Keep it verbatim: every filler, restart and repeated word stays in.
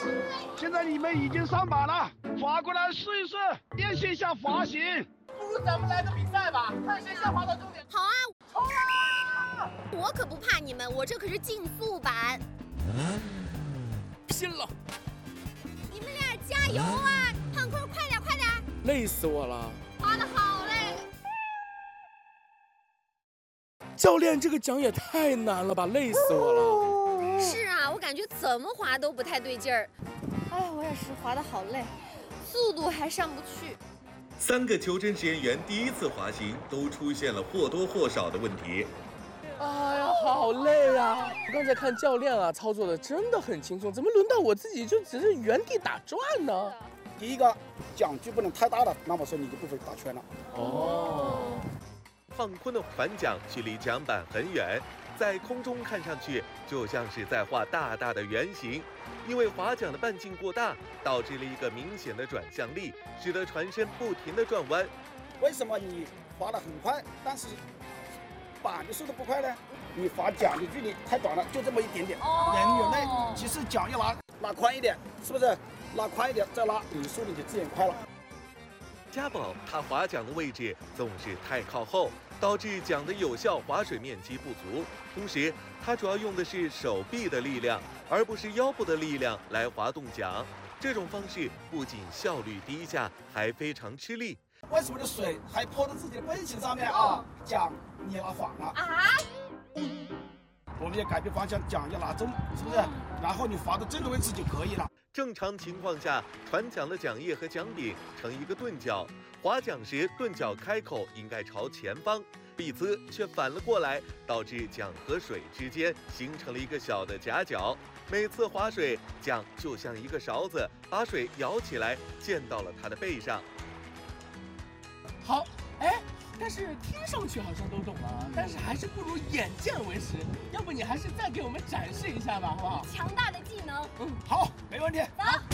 现在你们已经上马了，划过来试一试，练习一下滑行。 不如咱们来个比赛吧，看谁先滑到终点。 好啊！ 冲啊！ 我可不怕你们，我这可是竞速版。 拼了！ 你们俩加油啊！胖坤，快点，快点！ 累死我了！ 滑得好嘞！ 教练，这个桨也太难了吧，累死我了。 是啊，我感觉怎么滑都不太对劲儿。哎，我也是滑得好累，速度还上不去。 三个求真实验员第一次滑行都出现了或多或少的问题。 哎呀，好累啊！我刚才看教练啊，操作的真的很轻松，怎么轮到我自己就只是原地打转呢？ 第一个，桨距不能太大了，那么说你就不会打圈了。 哦。 胖坤的船桨距离桨板很远，在空中看上去就像是在画大大的圆形。因为划桨的半径过大，导致了一个明显的转向力，使得船身不停地转弯。 为什么你划得很快，但是板的速度不快呢？你划桨的距离太短了，就这么一点点。 哦、 人有累，其实桨要拉拉宽一点，是不是？拉宽一点再拉，你速度就自然快了。 家宝他划桨的位置总是太靠后，导致桨的有效划水面积不足。同时，他主要用的是手臂的力量，而不是腰部的力量来滑动桨。这种方式不仅效率低下，还非常吃力。 为什么这水还泼到自己的背景上面啊？桨你拉反了啊！我们要改变方向，桨要拉中，是不是？然后你划到正的位置就可以了。 正常情况下，船桨的桨叶和桨柄呈一个钝角，划桨时钝角开口应该朝前方，彼此却反了过来，导致桨和水之间形成了一个小的夹角。每次划水，桨就像一个勺子，把水舀起来溅到了他的背上。 好，哎，但是听上去好像都懂了，但是还是不如眼见为实。要不你还是再给我们展示一下吧，好不好？ 强大的技能。 嗯， 好，没问题。 走。